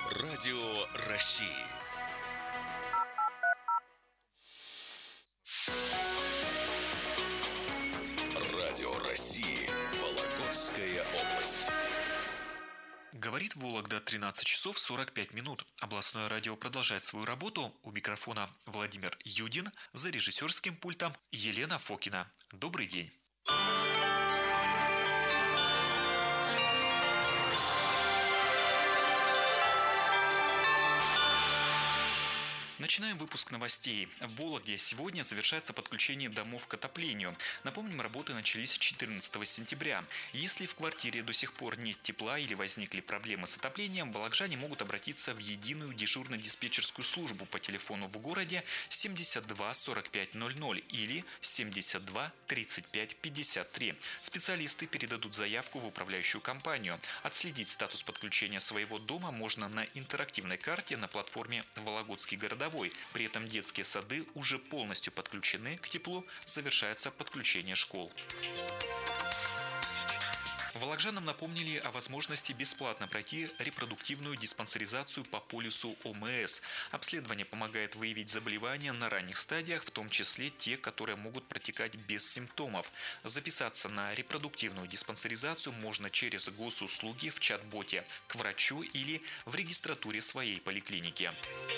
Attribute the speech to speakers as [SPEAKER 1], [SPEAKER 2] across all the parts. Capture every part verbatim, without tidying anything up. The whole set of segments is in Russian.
[SPEAKER 1] Радио России. Радио России. Вологодская область.
[SPEAKER 2] Говорит Вологда, тринадцать часов сорок пять минут. Областное радио продолжает свою работу. У микрофона Владимир Юдин, за режиссерским пультом Елена Фокина. Добрый день. Начинаем выпуск новостей. В Вологде сегодня завершается подключение домов к отоплению. Напомним, работы начались четырнадцатого сентября. Если в квартире до сих пор нет тепла или возникли проблемы с отоплением, вологжане могут обратиться в единую дежурно-диспетчерскую службу по телефону в городе семьдесят два сорок пять ноль ноль или семьдесят два тридцать пять пятьдесят три. Специалисты передадут заявку в управляющую компанию. Отследить статус подключения своего дома можно на интерактивной карте на платформе «Вологодский городовой». При этом детские сады уже полностью подключены к теплу, завершается подключение школ. Вологжанам напомнили о возможности бесплатно пройти репродуктивную диспансеризацию по полису ОМС. Обследование помогает выявить заболевания на ранних стадиях, в том числе те, которые могут протекать без симптомов. Записаться на репродуктивную диспансеризацию можно через госуслуги в чат-боте, к врачу или в регистратуре своей поликлиники.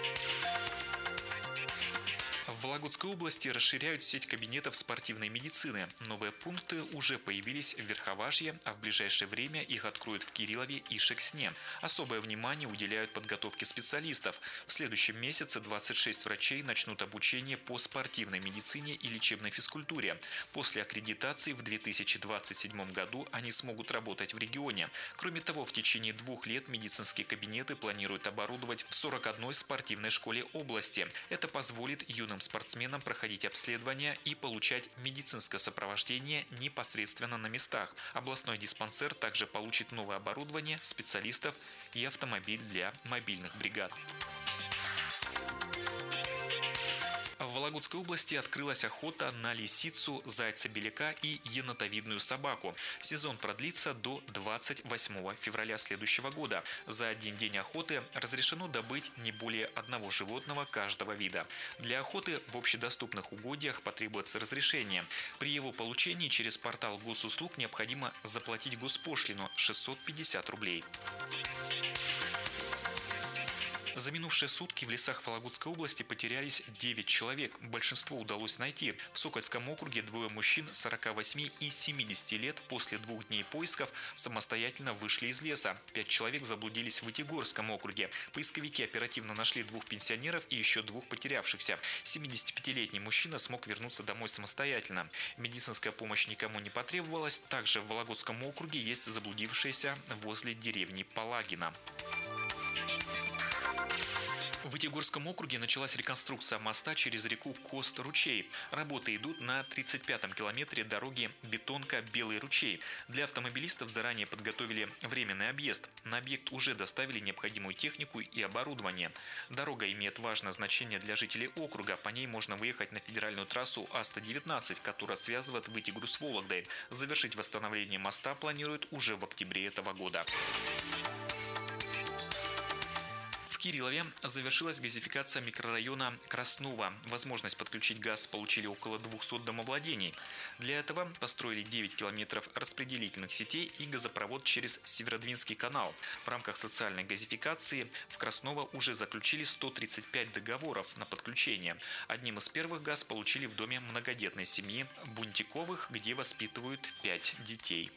[SPEAKER 2] В Вологодской области расширяют сеть кабинетов спортивной медицины. Новые пункты уже появились в Верховажье, а в ближайшее время их откроют в Кириллове и Шексне. Особое внимание уделяют подготовке специалистов. В следующем месяце двадцать шесть врачей начнут обучение по спортивной медицине и лечебной физкультуре. После аккредитации в две тысячи двадцать седьмом году они смогут работать в регионе. Кроме того, в течение двух лет медицинские кабинеты планируют оборудовать в сорок одной спортивной школе области. Это позволит юным спортсменам проходить обследования и получать медицинское сопровождение непосредственно на местах. Областной диспансер также получит новое оборудование, специалистов и автомобиль для мобильных бригад. В Вологодской области открылась охота на лисицу, зайца-беляка и енотовидную собаку. Сезон продлится до двадцать восьмого февраля следующего года. За один день охоты разрешено добыть не более одного животного каждого вида. Для охоты в общедоступных угодьях потребуется разрешение. При его получении через портал госуслуг необходимо заплатить госпошлину шестьсот пятьдесят рублей. За минувшие сутки в лесах Вологодской области потерялись девять человек. Большинство удалось найти. В Сокольском округе двое мужчин сорока восьми и семидесяти лет после двух дней поисков самостоятельно вышли из леса. Пять человек заблудились в Вытегорском округе. Поисковики оперативно нашли двух пенсионеров и еще двух потерявшихся. семидесятипятилетний мужчина смог вернуться домой самостоятельно. Медицинская помощь никому не потребовалась. Также в Вологодском округе есть заблудившиеся возле деревни Палагина. В Вытегорском округе началась реконструкция моста через реку Кост-Ручей. Работы идут на тридцать пятом километре дороги Бетонка-Белый ручей. Для автомобилистов заранее подготовили временный объезд. На объект уже доставили необходимую технику и оборудование. Дорога имеет важное значение для жителей округа. По ней можно выехать на федеральную трассу А сто девятнадцать, которая связывает Вытегру с Вологдой. Завершить восстановление моста планируют уже в октябре этого года. В Кириллове завершилась газификация микрорайона Краснова. Возможность подключить газ получили около двухсот домовладений. Для этого построили девять километров распределительных сетей и газопровод через Северодвинский канал. В рамках социальной газификации в Красново уже заключили сто тридцать пять договоров на подключение. Одним из первых газ получили в доме многодетной семьи Бунтиковых, где воспитывают пять детей.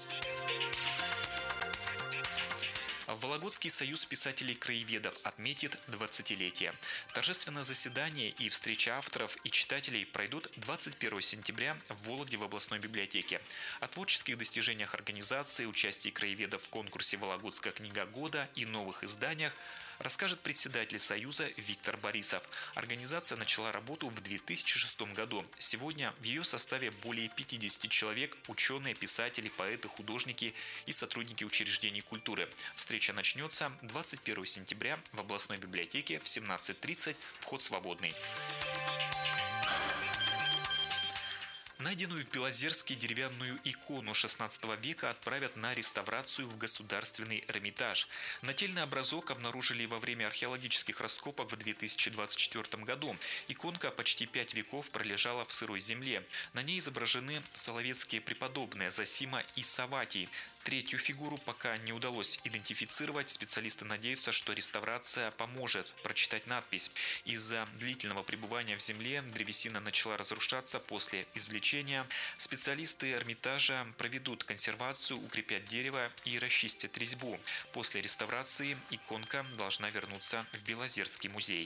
[SPEAKER 2] Вологодский союз писателей-краеведов отметит двадцатилетие. Торжественное заседание и встреча авторов и читателей пройдут двадцать первого сентября в Вологде в областной библиотеке. О творческих достижениях организации, участии краеведов в конкурсе «Вологодская книга года» и новых изданиях расскажет председатель Союза Виктор Борисов. Организация начала работу в две тысячи шестом году. Сегодня в ее составе более пятидесяти человек, ученые, писатели, поэты, художники и сотрудники учреждений культуры. Встреча начнется двадцать первого сентября в областной библиотеке в семнадцать тридцать. Вход свободный. Найденную в Белозерске деревянную икону шестнадцатого века отправят на реставрацию в Государственный Эрмитаж. Нательный образок обнаружили во время археологических раскопок в две тысячи двадцать четвёртом году. Иконка почти пять веков пролежала в сырой земле. На ней изображены соловецкие преподобные Зосима и Саватий. Третью фигуру пока не удалось идентифицировать. Специалисты надеются, что реставрация поможет прочитать надпись. Из-за длительного пребывания в земле древесина начала разрушаться после извлечения. Специалисты Эрмитажа проведут консервацию, укрепят дерево и расчистят резьбу. После реставрации иконка должна вернуться в Белозерский музей.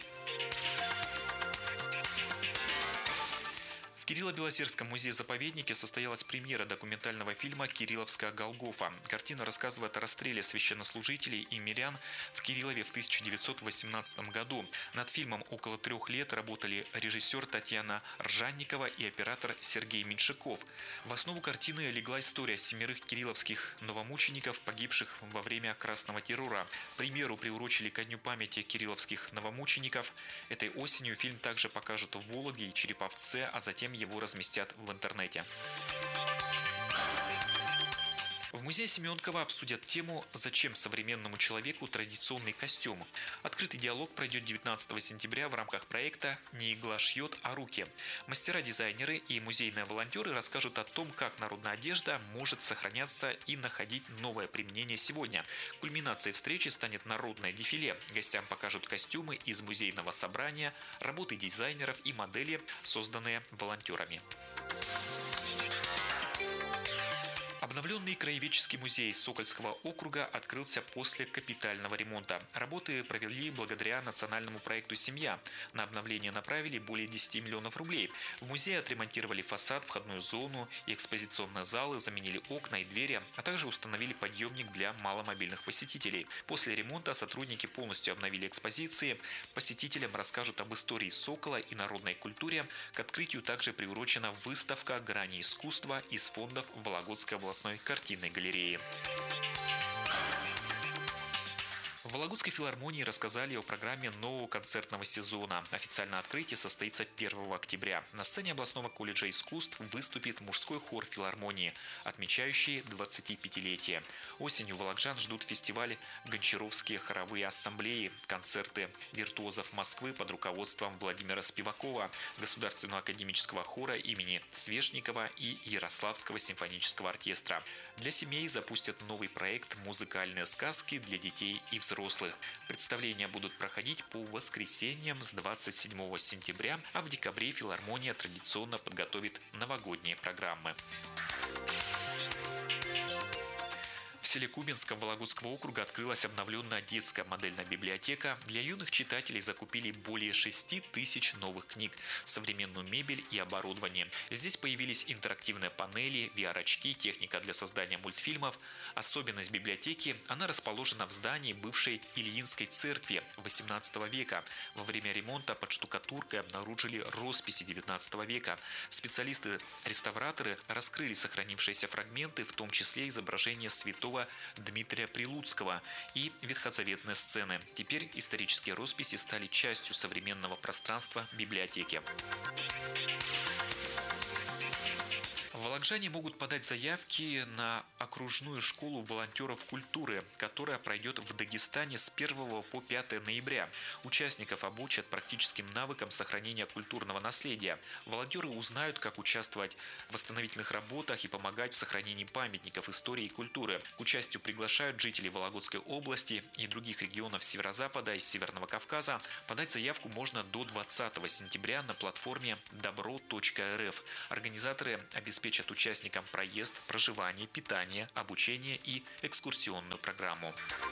[SPEAKER 2] В Кирилло-Белозерском музее-заповеднике состоялась премьера документального фильма «Кирилловская Голгофа». Картина рассказывает о расстреле священнослужителей и мирян в Кириллове в тысяча девятьсот восемнадцатом году. Над фильмом около трех лет работали режиссер Татьяна Ржанникова и оператор Сергей Меньшиков. В основу картины легла история семерых кирилловских новомучеников, погибших во время Красного террора. Премьеру приурочили ко дню памяти кирилловских новомучеников. Этой осенью фильм также покажут в Вологде и Череповце, а затем его разместят в интернете. В музее Семенкова обсудят тему «Зачем современному человеку традиционный костюм?». Открытый диалог пройдет девятнадцатого сентября в рамках проекта «Не игла шьет, а руки». Мастера-дизайнеры и музейные волонтеры расскажут о том, как народная одежда может сохраняться и находить новое применение сегодня. Кульминацией встречи станет народное дефиле. Гостям покажут костюмы из музейного собрания, работы дизайнеров и модели, созданные волонтерами. Обновленный краеведческий музей Сокольского округа открылся после капитального ремонта. Работы провели благодаря национальному проекту «Семья». На обновление направили более десяти миллионов рублей. В музее отремонтировали фасад, входную зону и экспозиционные залы, заменили окна и двери, а также установили подъемник для маломобильных посетителей. После ремонта сотрудники полностью обновили экспозиции. Посетителям расскажут об истории Сокола и народной культуре. К открытию также приурочена выставка «Грани искусства» из фондов Вологодской областной картинной галереи. В Вологодской филармонии рассказали о программе нового концертного сезона. Официальное открытие состоится первого октября. На сцене областного колледжа искусств выступит мужской хор филармонии, отмечающий двадцатипятилетие. Осенью вологоджан ждут фестиваль «Гончаровские хоровые ассамблеи», концерты виртуозов Москвы под руководством Владимира Спивакова, Государственного академического хора имени Свешникова и Ярославского симфонического оркестра. Для семей запустят новый проект «Музыкальные сказки для детей и взрослых». Представления будут проходить по воскресеньям с двадцать седьмого сентября, а в декабре филармония традиционно подготовит новогодние программы. В селе Кубинском Вологодского округа открылась обновленная детская модельная библиотека. Для юных читателей закупили более шести тысяч новых книг, современную мебель и оборудование. Здесь появились интерактивные панели, ви ар-очки, техника для создания мультфильмов. Особенность библиотеки – она расположена в здании бывшей Ильинской церкви восемнадцатого века. Во время ремонта под штукатуркой обнаружили росписи девятнадцатого века. Специалисты-реставраторы раскрыли сохранившиеся фрагменты, в том числе изображение святого Дмитрия Прилуцкого и ветхозаветные сцены. Теперь исторические росписи стали частью современного пространства библиотеки. Вологоджане могут подать заявки на окружную школу волонтеров культуры, которая пройдет в Дагестане с первого по пятое ноября. Участников обучат практическим навыкам сохранения культурного наследия. Волонтеры узнают, как участвовать в восстановительных работах и помогать в сохранении памятников истории и культуры. К участию приглашают жителей Вологодской области и других регионов Северо-Запада и Северного Кавказа. Подать заявку можно до двадцатого сентября на платформе добро точка эр эф. Организаторы обеспечат участникам проезд, проживание, питание, обучение и экскурсионную программу.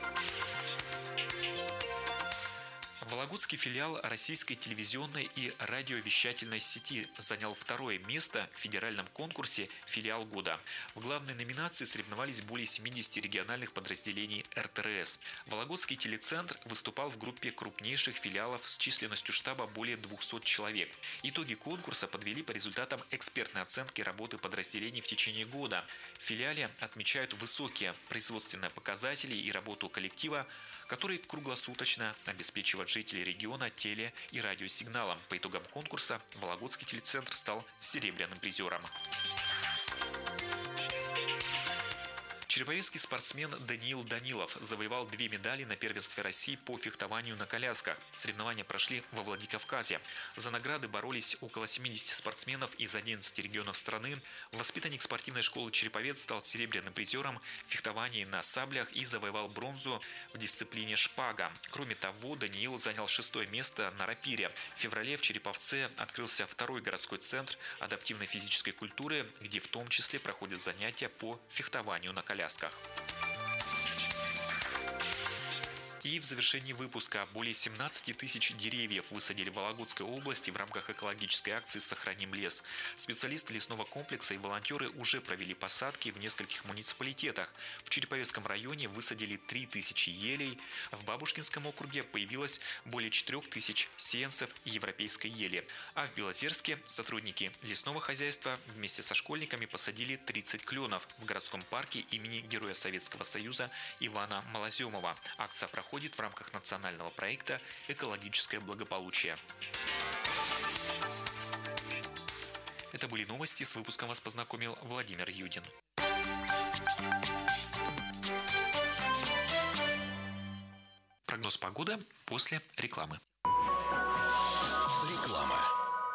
[SPEAKER 2] Вологодский филиал российской телевизионной и радиовещательной сети занял второе место в федеральном конкурсе «Филиал года». В главной номинации соревновались более семидесяти региональных подразделений эр тэ эр эс. Вологодский телецентр выступал в группе крупнейших филиалов с численностью штаба более двухсот человек. Итоги конкурса подвели по результатам экспертной оценки работы подразделений в течение года. В филиале отмечают высокие производственные показатели и работу коллектива. который круглосуточно обеспечивает жителей региона теле- и радиосигналом. По итогам конкурса Вологодский телецентр стал серебряным призером. Череповецкий спортсмен Даниил Данилов завоевал две медали на первенстве России по фехтованию на колясках. Соревнования прошли во Владикавказе. За награды боролись около семидесяти спортсменов из одиннадцати регионов страны. Воспитанник спортивной школы Череповец стал серебряным призером в фехтовании на саблях и завоевал бронзу в дисциплине шпага. Кроме того, Даниил занял шестое место на рапире. В феврале в Череповце открылся второй городской центр адаптивной физической культуры, где в том числе проходят занятия по фехтованию на колясках. И в завершении выпуска более семнадцати тысяч деревьев высадили в Вологодской области в рамках экологической акции «Сохраним лес». Специалисты лесного комплекса и волонтеры уже провели посадки в нескольких муниципалитетах. В Череповецком районе высадили три тысячи елей, в Бабушкинском округе появилось более четырёх тысяч сеянцев европейской ели. А в Белозерске сотрудники лесного хозяйства вместе со школьниками посадили тридцать кленов в городском парке имени Героя Советского Союза Ивана Малоземова. Акция проходит в рамках национального проекта «Экологическое благополучие». Это были новости. С выпуском вас познакомил Владимир Юдин. Прогноз погоды после рекламы.
[SPEAKER 1] Реклама.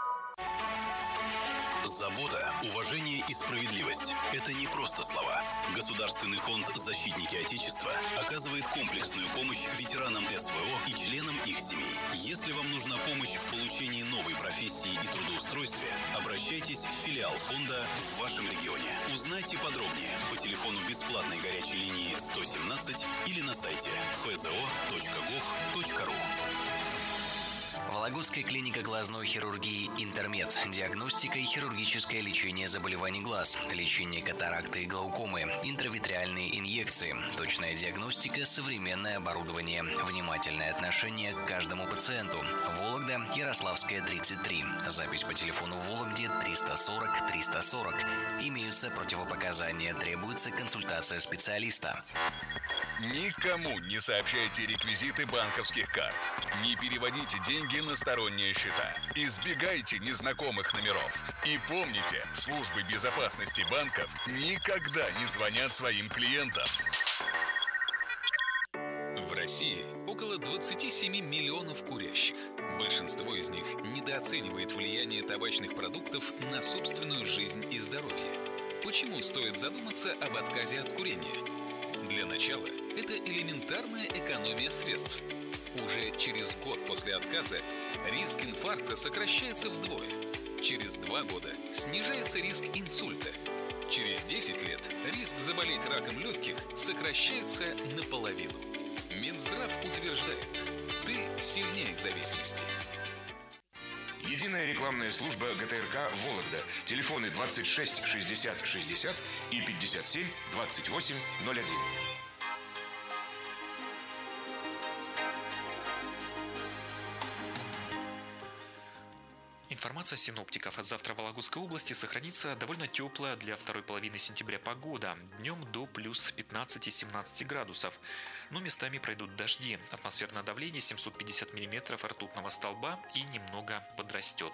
[SPEAKER 1] Забота, уважение и справедливость – это не просто слова. Государственный фонд «Защитники Отечества» оказывает комплексную помощь ветеранам эс вэ о и членам их семей. Если вам нужна помощь в получении новой профессии и трудоустройстве, обращайтесь в филиал фонда в вашем регионе. Узнайте подробнее по телефону бесплатной горячей линии сто семнадцать или на сайте эф зэ о точка гов точка ру.
[SPEAKER 3] Вологодская клиника глазной хирургии «Интермед». Диагностика и хирургическое лечение заболеваний глаз, лечение катаракты и глаукомы, интравитреальные инъекции, точная диагностика, современное оборудование, внимательное отношение к каждому пациенту. Вологда, Ярославская, тридцать три. Запись по телефону в Вологде триста сорок триста сорок. Имеются противопоказания, требуется консультация специалиста.
[SPEAKER 1] Никому не сообщайте реквизиты банковских карт. Не переводите деньги на сторонние счета. Избегайте незнакомых номеров. И помните, службы безопасности банков никогда не звонят своим клиентам.
[SPEAKER 4] В России около двадцати семи миллионов курящих. Большинство из них недооценивает влияние табачных продуктов на собственную жизнь и здоровье. Почему стоит задуматься об отказе от курения? Для начала, это элементарная экономия средств. Уже через год после отказа риск инфаркта сокращается вдвое. Через два года снижается риск инсульта. Через десять лет риск заболеть раком легких сокращается наполовину. Минздрав утверждает, ты сильнее зависимости.
[SPEAKER 5] Единая рекламная служба гэ тэ эр ка «Вологда». Телефоны двадцать шесть шестьдесят шестьдесят и пятьдесят семь двадцать восемь ноль один.
[SPEAKER 2] Информация синоптиков. Завтра в Вологодской области сохранится довольно теплая для второй половины сентября погода. Днем до плюс пятнадцати-семнадцати градусов. Но местами пройдут дожди. Атмосферное давление семьсот пятьдесят миллиметров ртутного столба и немного подрастет.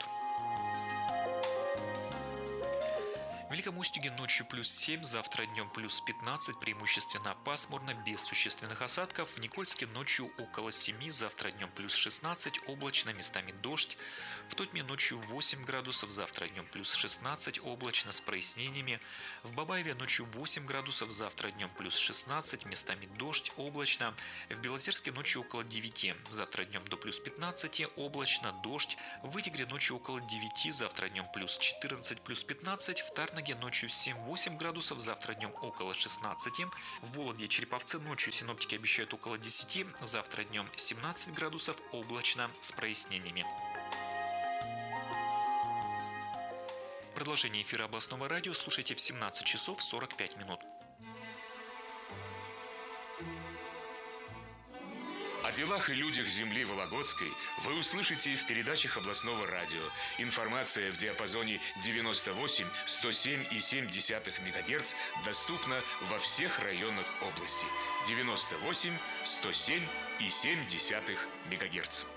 [SPEAKER 2] В Великом Устюге ночью плюс семь, завтра днем плюс пятнадцать, преимущественно пасмурно, без существенных осадков. В Никольске ночью около семи, завтра днем плюс шестнадцать, облачно, местами дождь. В Тотьме ночью восемь градусов, завтра днем плюс шестнадцать, облачно, с прояснениями. В Бабаеве ночью восемь градусов, завтра днем плюс шестнадцать, местами дождь, облачно. В Белозерске ночью около девяти, завтра днем до плюс пятнадцати, облачно, дождь. В Вытегре ночью около девяти, завтра днем плюс четырнадцать, плюс пятнадцать. В Тарнаге ночью семь-восемь градусов, завтра днем около шестнадцати. В Вологде и Череповце ночью синоптики обещают около десяти, завтра днем семнадцать градусов, облачно, с прояснениями. Продолжение эфира областного радио слушайте в семнадцать часов сорок пять минут.
[SPEAKER 5] А делах и людях земли Вологодской вы услышите в передачах областного радио. Информация в диапазоне девяносто восемь сто семь и семь десятых мегагерц доступна во всех районах области. девяносто восемь сто семь и семь десятых мегагерц.